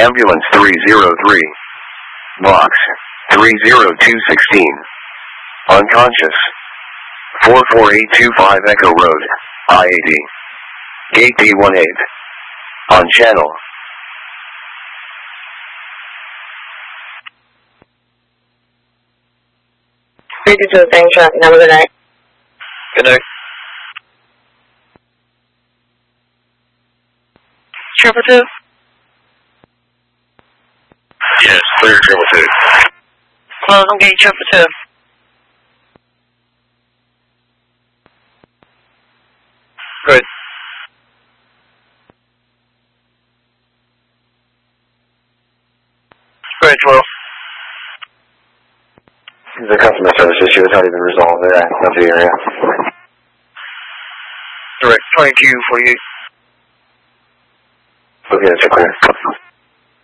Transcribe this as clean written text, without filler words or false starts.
Ambulance 303. Box 30216. Unconscious. 44825 Echo Road, I-80. Gate D18. On channel. Thanks, have a good night. Good night. 222? Yes, clear 222. Close on gate 222. Good. Good, 12. The customer service issue has already been resolved. They're acting up the area. Direct 2248. Okay, that's clear.